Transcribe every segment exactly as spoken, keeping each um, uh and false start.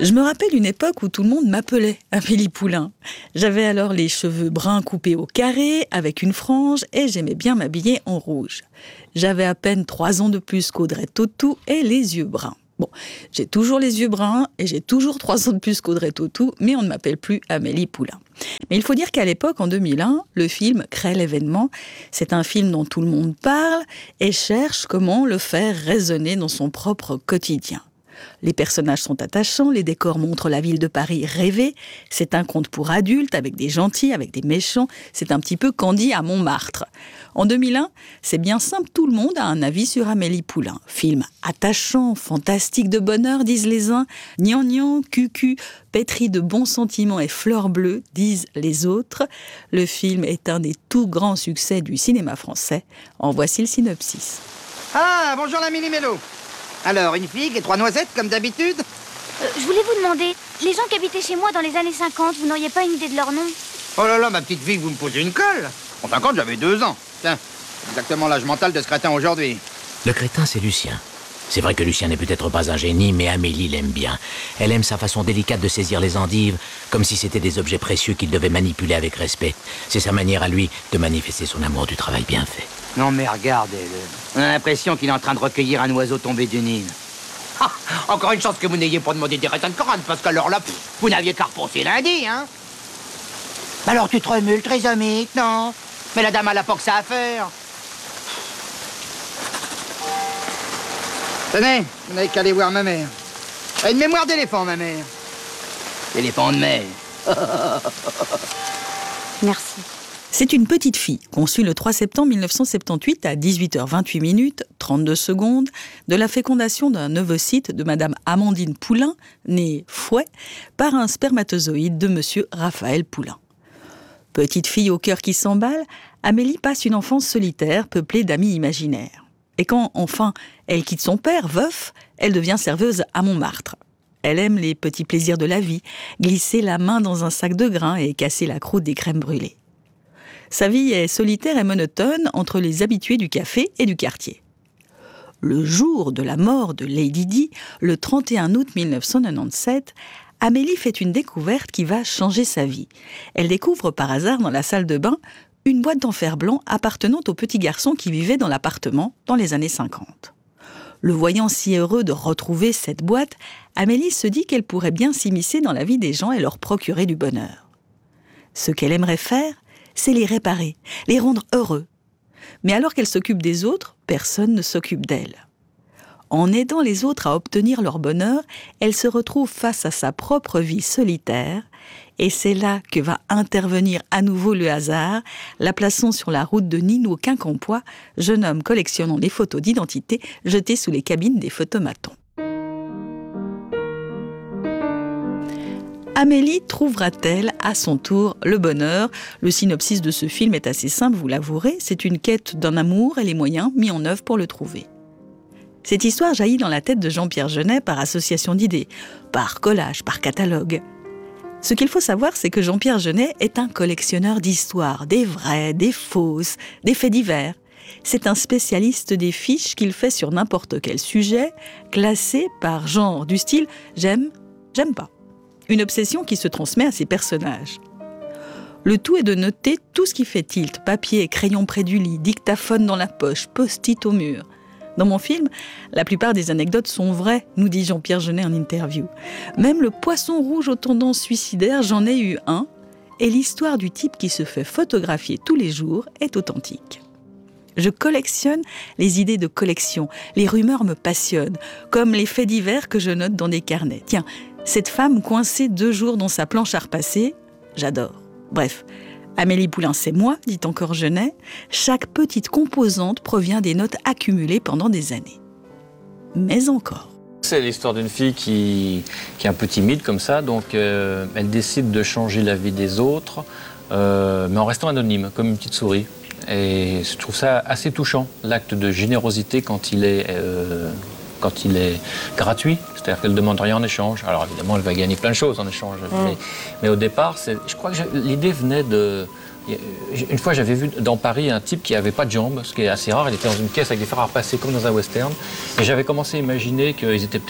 Je me rappelle une époque où tout le monde m'appelait Amélie Poulain. J'avais alors les cheveux bruns coupés au carré, avec une frange, et j'aimais bien m'habiller en rouge. J'avais à peine trois ans de plus qu'Audrey Tautou et les yeux bruns. Bon, j'ai toujours les yeux bruns et j'ai toujours trois ans de plus qu'Audrey Tautou, mais on ne m'appelle plus Amélie Poulain. Mais il faut dire qu'à l'époque, en deux mille un, le film crée l'événement. C'est un film dont tout le monde parle et cherche comment le faire résonner dans son propre quotidien. Les personnages sont attachants, les décors montrent la ville de Paris rêvée. C'est un conte pour adultes, avec des gentils, avec des méchants. C'est un petit peu Candy à Montmartre. En deux mille un, c'est bien simple, tout le monde a un avis sur Amélie Poulain. Film attachant, fantastique de bonheur, disent les uns. Gnangnan, cucu, pétri de bons sentiments et fleurs bleues, disent les autres. Le film est un des tout grands succès du cinéma français. En voici le synopsis. Ah, bonjour la Mini-Mélo. Alors, une figue et trois noisettes, comme d'habitude? euh, Je voulais vous demander, les gens qui habitaient chez moi dans les années cinquante, vous n'auriez pas une idée de leur nom? Oh là là, ma petite fille, vous me posez une colle. En cinquante, j'avais deux ans. Tiens, exactement l'âge mental de ce crétin aujourd'hui. Le crétin, c'est Lucien. C'est vrai que Lucien n'est peut-être pas un génie, mais Amélie l'aime bien. Elle aime sa façon délicate de saisir les endives, comme si c'était des objets précieux qu'il devait manipuler avec respect. C'est sa manière à lui de manifester son amour du travail bien fait. Non mais regardez-le. On a l'impression qu'il est en train de recueillir un oiseau tombé du Nil. Ah, encore une chance que vous n'ayez pas demandé des raisins de Corane, parce qu'alors là, pff, vous n'aviez qu'à repenser lundi, hein. Alors tu te remules, trisomique, non? Mais la dame, elle a pas que ça à faire. Tenez, vous n'avez qu'à aller voir ma mère. Elle a une mémoire d'éléphant, ma mère. L'éléphant de mer. Merci. C'est une petite fille, conçue le trois septembre mille neuf cent soixante-dix-huit à dix-huit heures vingt-huit minutes, trente-deux secondes, de la fécondation d'un ovocyte de Madame Amandine Poulain, née Fouet, par un spermatozoïde de Monsieur Raphaël Poulain. Petite fille au cœur qui s'emballe, Amélie passe une enfance solitaire, peuplée d'amis imaginaires. Et quand, enfin, elle quitte son père, veuf, elle devient serveuse à Montmartre. Elle aime les petits plaisirs de la vie, glisser la main dans un sac de grains et casser la croûte des crèmes brûlées. Sa vie est solitaire et monotone entre les habitués du café et du quartier. Le jour de la mort de Lady Di, le trente et un août mille neuf cent quatre-vingt-dix-sept, Amélie fait une découverte qui va changer sa vie. Elle découvre par hasard dans la salle de bain une boîte d'en fer blanc appartenant au petit garçon qui vivait dans l'appartement dans les années cinquante. Le voyant si heureux de retrouver cette boîte, Amélie se dit qu'elle pourrait bien s'immiscer dans la vie des gens et leur procurer du bonheur. Ce qu'elle aimerait faire, c'est les réparer, les rendre heureux. Mais alors qu'elle s'occupe des autres, personne ne s'occupe d'elle. En aidant les autres à obtenir leur bonheur, elle se retrouve face à sa propre vie solitaire, et c'est là que va intervenir à nouveau le hasard, la plaçant sur la route de Nino Quincampoix, jeune homme collectionnant les photos d'identité jetées sous les cabines des photomatons. Amélie trouvera-t-elle à son tour le bonheur? Le synopsis de ce film est assez simple, vous l'avouerez. C'est une quête d'un amour et les moyens mis en œuvre pour le trouver. Cette histoire jaillit dans la tête de Jean-Pierre Jeunet par association d'idées, par collage, par catalogue. Ce qu'il faut savoir, c'est que Jean-Pierre Jeunet est un collectionneur d'histoires, des vraies, des fausses, des faits divers. C'est un spécialiste des fiches qu'il fait sur n'importe quel sujet, classées par genre du style « j'aime, j'aime pas ». Une obsession qui se transmet à ses personnages. Le tout est de noter tout ce qui fait tilt, papier, crayon près du lit, dictaphone dans la poche, post-it au mur. Dans mon film, la plupart des anecdotes sont vraies, nous dit Jean-Pierre Jeunet en interview. Même le poisson rouge aux tendances suicidaires, j'en ai eu un, et l'histoire du type qui se fait photographier tous les jours est authentique. Je collectionne les idées de collection, les rumeurs me passionnent, comme les faits divers que je note dans des carnets. Tiens, cette femme coincée deux jours dans sa planche à repasser, j'adore. Bref, Amélie Poulain, c'est moi, dit encore Jeunet. Chaque petite composante provient des notes accumulées pendant des années. Mais encore. C'est l'histoire d'une fille qui, qui est un peu timide comme ça, donc euh, elle décide de changer la vie des autres, euh, mais en restant anonyme, comme une petite souris. Et je trouve ça assez touchant, l'acte de générosité quand il est... Euh, quand il est gratuit, c'est-à-dire qu'elle ne demande rien en échange. Alors évidemment, elle va gagner plein de choses en échange. Mmh. Mais, mais au départ, c'est, je crois que je, l'idée venait de... Une fois, j'avais vu dans Paris un type qui n'avait pas de jambes, ce qui est assez rare. Il était dans une caisse avec des fers à repasser comme dans un western. Et j'avais commencé à imaginer qu'ils étaient peut-être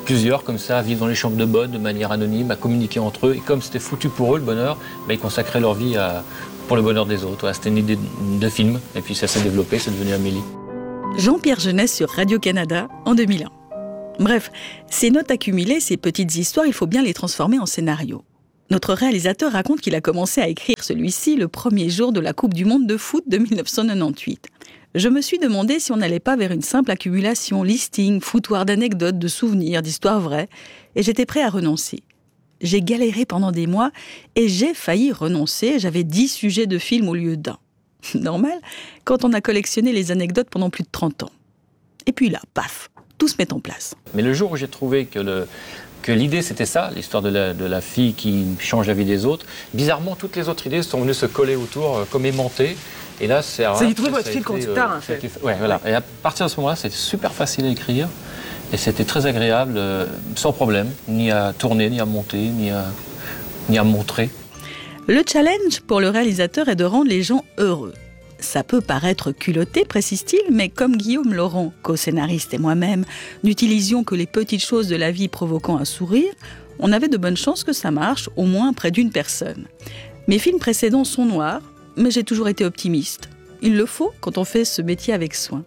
plusieurs comme ça à vivre dans les chambres de bonne de manière anonyme, à communiquer entre eux. Et comme c'était foutu pour eux, le bonheur, bah, ils consacraient leur vie à, pour le bonheur des autres. Voilà, c'était une idée de film. Et puis ça s'est développé, c'est devenu Amélie. Jean-Pierre Jeunet sur Radio-Canada en deux mille un. Bref, ces notes accumulées, ces petites histoires, il faut bien les transformer en scénario. Notre réalisateur raconte qu'il a commencé à écrire celui-ci le premier jour de la Coupe du Monde de foot de dix-neuf cent quatre-vingt-dix-huit. Je me suis demandé si on n'allait pas vers une simple accumulation, listing, foutoir d'anecdotes, de souvenirs, d'histoires vraies, et j'étais prêt à renoncer. J'ai galéré pendant des mois et j'ai failli renoncer, j'avais dix sujets de film au lieu d'un. Normal, quand on a collectionné les anecdotes pendant plus de trente ans. Et puis là, paf, tout se met en place. Mais le jour où j'ai trouvé que, le, que l'idée c'était ça, l'histoire de la, de la fille qui change la vie des autres, bizarrement toutes les autres idées sont venues se coller autour euh, comme aimantées. Et là, c'est ça a trouvé votre fil conducteur, en fait. Été, ouais, voilà. Et à partir de ce moment-là, c'était super facile à écrire. Et c'était très agréable, euh, sans problème, ni à tourner, ni à monter, ni à, ni à montrer. Le challenge pour le réalisateur est de rendre les gens heureux. Ça peut paraître culotté, précise-t-il, mais comme Guillaume Laurent, co-scénariste et moi-même, n'utilisions que les petites choses de la vie provoquant un sourire, on avait de bonnes chances que ça marche, au moins près d'une personne. Mes films précédents sont noirs, mais j'ai toujours été optimiste. Il le faut quand on fait ce métier avec soin.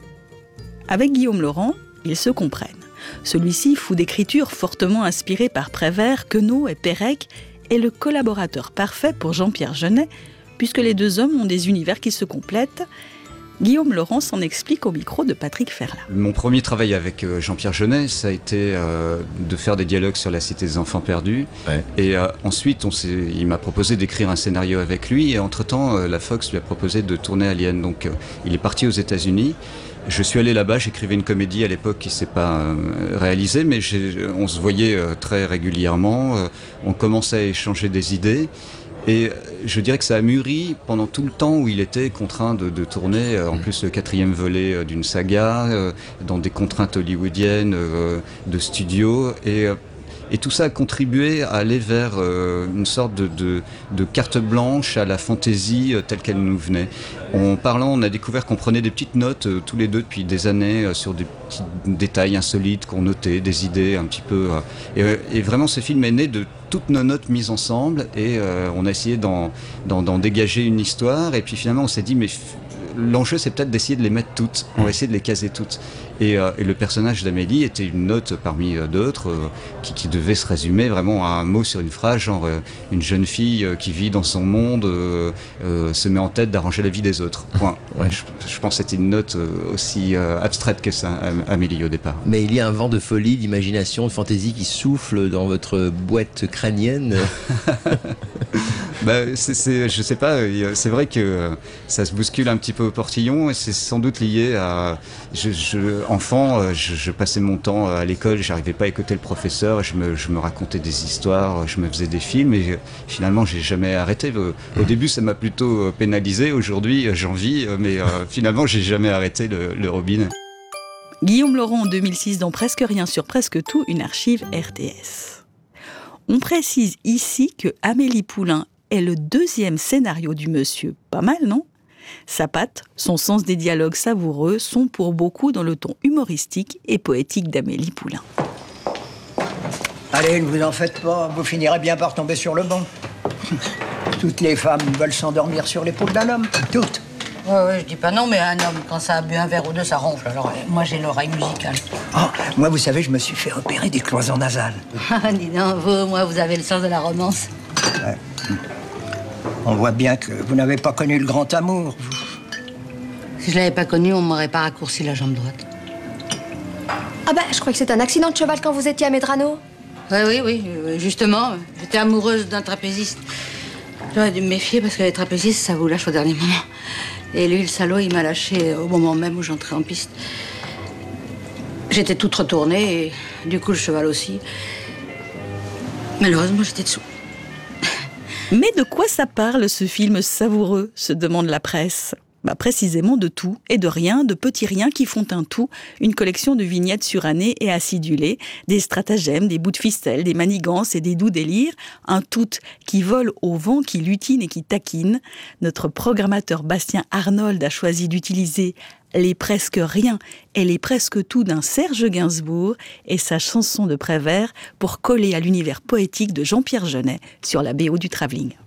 Avec Guillaume Laurent, ils se comprennent. Celui-ci, fou d'écriture fortement inspiré par Prévert, Queneau et Pérec, est le collaborateur parfait pour Jean-Pierre Jeunet, puisque les deux hommes ont des univers qui se complètent. Guillaume Laurent s'en explique au micro de Patrick Ferlin. Mon premier travail avec Jean-Pierre Jeunet, ça a été euh, de faire des dialogues sur la Cité des Enfants Perdus. Ouais. Et euh, ensuite, on s'est, il m'a proposé d'écrire un scénario avec lui. Et entre-temps, euh, la Fox lui a proposé de tourner Alien. Donc, euh, il est parti aux États-Unis. Je suis allé là-bas, j'écrivais une comédie à l'époque qui ne s'est pas euh, réalisée, mais j'ai, on se voyait euh, très régulièrement. Euh, on commençait à échanger des idées. Et je dirais que ça a mûri pendant tout le temps où il était contraint de, de tourner, en plus le quatrième volet d'une saga, euh, dans des contraintes hollywoodiennes, euh, de studio. Et, et tout ça a contribué à aller vers euh, une sorte de, de, de carte blanche à la fantaisie euh, telle qu'elle nous venait. En parlant, on a découvert qu'on prenait des petites notes euh, tous les deux depuis des années euh, sur des petits détails insolites qu'on notait, des idées un petit peu. Euh, et, et vraiment, ce film est né de toutes nos notes mises ensemble et euh, on a essayé d'en, d'en, d'en dégager une histoire. Et puis finalement, on s'est dit, mais f- l'enjeu, c'est peut-être d'essayer de les mettre toutes. On va essayer de les caser toutes. Et, euh, et le personnage d'Amélie était une note parmi euh, d'autres euh, qui, qui devait se résumer vraiment à un mot sur une phrase, genre euh, une jeune fille euh, qui vit dans son monde euh, euh, se met en tête d'arranger la vie des autres. Point. Ouais, je, je pense que c'était une note euh, aussi euh, abstraite que ça, Amélie, au départ. Mais il y a un vent de folie, d'imagination, de fantaisie qui souffle dans votre boîte crânienne. Bah, c'est, c'est, je sais pas, c'est vrai que ça se bouscule un petit peu au portillon et c'est sans doute lié à... Je, je, enfant, je, je passais mon temps à l'école, j'arrivais pas à écouter le professeur, je me, je me racontais des histoires, je me faisais des films et finalement j'ai jamais arrêté. Au début ça m'a plutôt pénalisé, aujourd'hui j'en vis, mais euh, finalement j'ai jamais arrêté le, le robinet. Guillaume Laurent en deux mille six dans Presque Rien sur Presque Tout, une archive R T S. On précise ici que Amélie Poulain est le deuxième scénario du monsieur. Pas mal, non ? Sa patte, son sens des dialogues savoureux sont pour beaucoup dans le ton humoristique et poétique d'Amélie Poulain. Allez, ne vous en faites pas, vous finirez bien par tomber sur le banc. Toutes les femmes veulent s'endormir sur l'épaule d'un homme, toutes. Ouais, ouais, je dis pas non, mais un homme, quand ça a bu un verre ou deux, ça ronfle. Alors, euh, moi, j'ai l'oreille musicale. Oh, moi, vous savez, je me suis fait opérer des cloisons nasales. Ah, dis donc, vous, moi, vous avez le sens de la romance. Ouais. On voit bien que vous n'avez pas connu le grand amour, vous. Si je l'avais pas connu, on m'aurait pas raccourci la jambe droite. Ah ben, je crois que c'est un accident de cheval quand vous étiez à Medrano. Oui, oui, oui, justement. J'étais amoureuse d'un trapéziste. J'aurais dû me méfier parce que les trapézistes, ça vous lâche au dernier moment. Et lui, le salaud, il m'a lâché au moment même où j'entrais en piste. J'étais toute retournée et du coup, le cheval aussi. Malheureusement, j'étais dessous. Mais de quoi ça parle, ce film savoureux, se demande la presse. Bah précisément de tout et de rien, de petits riens qui font un tout, une collection de vignettes surannées et acidulées, des stratagèmes, des bouts de ficelle, des manigances et des doux délires, un tout qui vole au vent, qui lutine et qui taquine. Notre programmateur Bastien Arnold a choisi d'utiliser Les presque rien et les presque tout d'un Serge Gainsbourg et sa chanson de Prévert pour coller à l'univers poétique de Jean-Pierre Jeunet sur la B O du Travelling.